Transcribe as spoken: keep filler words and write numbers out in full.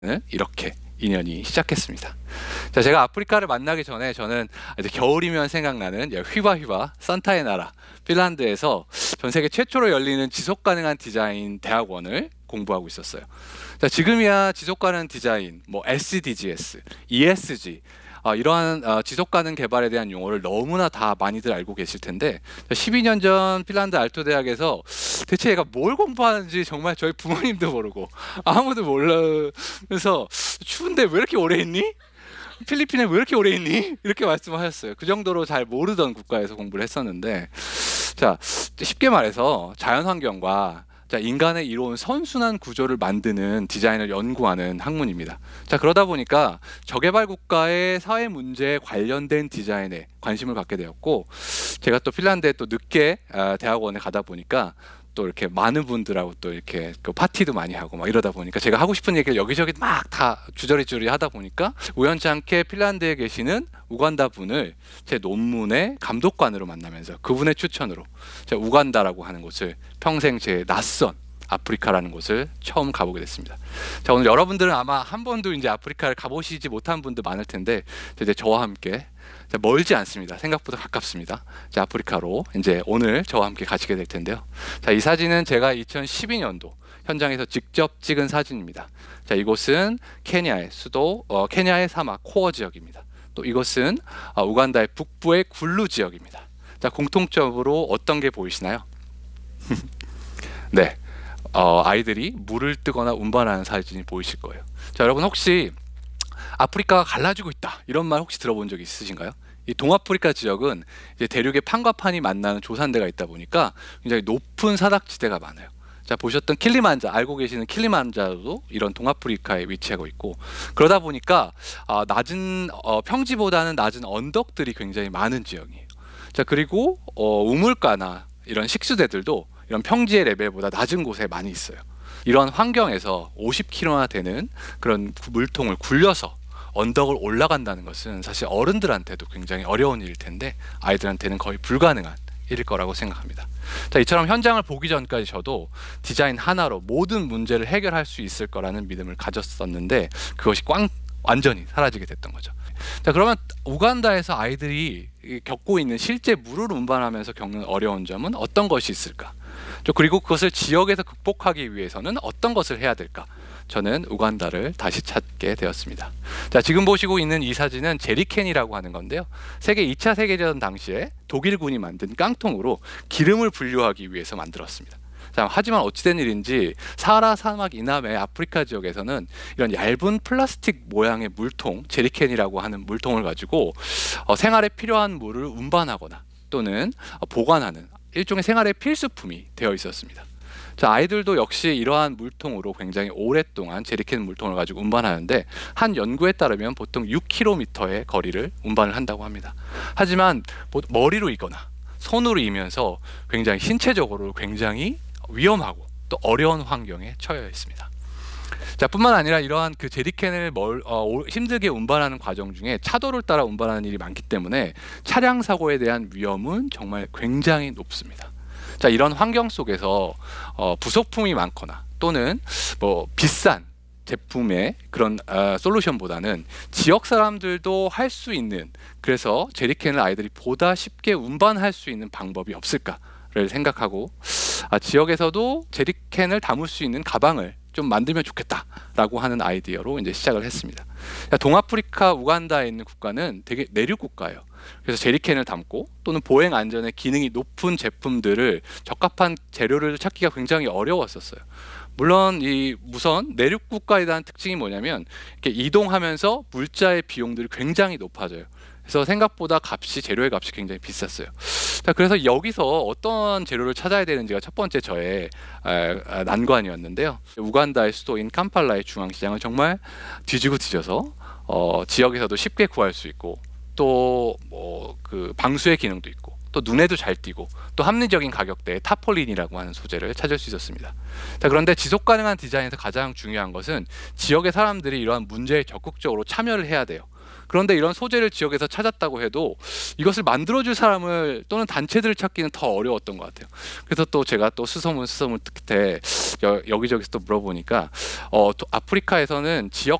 이렇게 인연이 시작했습니다. 자, 제가 아프리카를 만나기 전에 저는 이제 겨울이면 생각나는 휘바휘바 산타의 나라 핀란드에서 전 세계 최초로 열리는 지속 가능한 디자인 대학원을 공부하고 있었어요. 자, 지금이야 지속 가능한 디자인, 뭐 에스디지에스, 이에스지 어, 이러한 어, 지속 가능 개발에 대한 용어를 너무나 다 많이들 알고 계실 텐데, 십이 년 전 핀란드 알토 대학에서 대체 얘가 뭘 공부하는지 정말 저희 부모님도 모르고 아무도 몰라서 추운데 왜 이렇게 오래 있니? 필리핀에 왜 이렇게 오래 있니? 이렇게 말씀하셨어요. 그 정도로 잘 모르던 국가에서 공부를 했었는데, 자, 쉽게 말해서 자연환경과 자, 인간의 이로운 선순환 구조를 만드는 디자인을 연구하는 학문입니다. 자, 그러다 보니까 저개발 국가의 사회 문제에 관련된 디자인에 관심을 갖게 되었고, 제가 또 핀란드에 또 늦게 아, 대학원에 가다 보니까 또 이렇게 많은 분들하고 또 이렇게 그 파티도 많이 하고 막 이러다 보니까 제가 하고 싶은 얘기를 여기저기 막 다 주저리주저리 하다 보니까 우연치 않게 핀란드에 계시는 우간다 분을 제 논문의 감독관으로 만나면서 그분의 추천으로 제가 우간다라고 하는 곳을 평생 제 낯선 아프리카라는 곳을 처음 가보게 됐습니다. 자, 오늘 여러분들은 아마 한 번도 이제 아프리카를 가보시지 못한 분들 많을 텐데, 이제 저와 함께 멀지 않습니다. 생각보다 가깝습니다. 자, 아프리카로 이제 오늘 저와 함께 가시게 될 텐데요. 자, 이 사진은 제가 이천십이 년도 현장에서 직접 찍은 사진입니다. 자, 이곳은 케냐의 수도 어, 케냐의 사막 코어 지역입니다. 또 이곳은 어, 우간다의 북부의 굴루 지역입니다. 자, 공통적으로 어떤 게 보이시나요? 네, 어, 아이들이 물을 뜨거나 운반하는 사진이 보이실 거예요. 자, 여러분 혹시 아프리카가 갈라지고 있다 이런 말 혹시 들어본 적 있으신가요? 이 동아프리카 지역은 이제 대륙의 판과 판이 만나는 조산대가 있다 보니까 굉장히 높은 사닥지대가 많아요. 자, 보셨던 킬리만자, 알고 계시는 킬리만자도 이런 동아프리카에 위치하고 있고, 그러다 보니까 어, 낮은 어, 평지보다는 낮은 언덕들이 굉장히 많은 지역이에요. 자, 그리고 어, 우물가나 이런 식수대들도 이런 평지의 레벨보다 낮은 곳에 많이 있어요. 이런 환경에서 오십 킬로미터나 되는 그런 물통을 굴려서 언덕을 올라간다는 것은 사실 어른들한테도 굉장히 어려운 일일 텐데 아이들한테는 거의 불가능한 일일 거라고 생각합니다. 자, 이처럼 현장을 보기 전까지 저도 디자인 하나로 모든 문제를 해결할 수 있을 거라는 믿음을 가졌었는데 그것이 꽝 완전히 사라지게 됐던 거죠. 자, 그러면 우간다에서 아이들이 겪고 있는 실제 물을 운반하면서 겪는 어려운 점은 어떤 것이 있을까? 그리고 그것을 지역에서 극복하기 위해서는 어떤 것을 해야 될까? 저는 우간다를 다시 찾게 되었습니다. 자, 지금 보시고 있는 이 사진은 제리캔이라고 하는 건데요. 세계 이 차 세계대전 당시에 독일군이 만든 깡통으로 기름을 분류하기 위해서 만들었습니다. 자, 하지만 어찌된 일인지 사하라 사막 이남의 아프리카 지역에서는 이런 얇은 플라스틱 모양의 물통, 제리캔이라고 하는 물통을 가지고 어, 생활에 필요한 물을 운반하거나 또는 어, 보관하는 일종의 생활의 필수품이 되어 있었습니다. 자, 아이들도 역시 이러한 물통으로 굉장히 오랫동안 제리캔 물통을 가지고 운반하는데 한 연구에 따르면 보통 육 킬로미터의 거리를 운반을 한다고 합니다. 하지만 머리로 이거나 손으로 이면서 굉장히 신체적으로 굉장히 위험하고 또 어려운 환경에 처해 있습니다. 자, 뿐만 아니라 이러한 그 제리캔을 멀, 어, 힘들게 운반하는 과정 중에 차도를 따라 운반하는 일이 많기 때문에 차량 사고에 대한 위험은 정말 굉장히 높습니다. 자, 이런 환경 속에서 어, 부속품이 많거나 또는 뭐 비싼 제품의 그런 어, 솔루션보다는 지역 사람들도 할 수 있는, 그래서 제리캔을 아이들이 보다 쉽게 운반할 수 있는 방법이 없을까를 생각하고 아, 지역에서도 제리캔을 담을 수 있는 가방을 좀 만들면 좋겠다라고 하는 아이디어로 이제 시작을 했습니다. 동아프리카 우간다에 있는 국가는 되게 내륙 국가예요. 그래서 제리캔을 담고 또는 보행 안전에 기능이 높은 제품들을 적합한 재료를 찾기가 굉장히 어려웠었어요. 물론 이 우선 내륙 국가에 대한 특징이 뭐냐면 이렇게 이동하면서 물자의 비용들이 굉장히 높아져요. 그래서 생각보다 값이 재료의 값이 굉장히 비쌌어요. 자, 그래서 여기서 어떤 재료를 찾아야 되는지가 첫 번째 저의 아, 난관이었는데요. 우간다의 수도인 캄팔라의 중앙시장을 정말 뒤지고 뒤져서 어, 지역에서도 쉽게 구할 수 있고 또 뭐 그 방수의 기능도 있고 또 눈에도 잘 띄고 또 합리적인 가격대의 타폴린이라고 하는 소재를 찾을 수 있었습니다. 자, 그런데 지속 가능한 디자인에서 가장 중요한 것은 지역의 사람들이 이러한 문제에 적극적으로 참여를 해야 돼요. 그런데 이런 소재를 지역에서 찾았다고 해도 이것을 만들어줄 사람을 또는 단체들을 찾기는 더 어려웠던 것 같아요. 그래서 또 제가 또 수소문 수소문 끝에 여, 여기저기서 또 물어보니까 어, 또 아프리카에서는 지역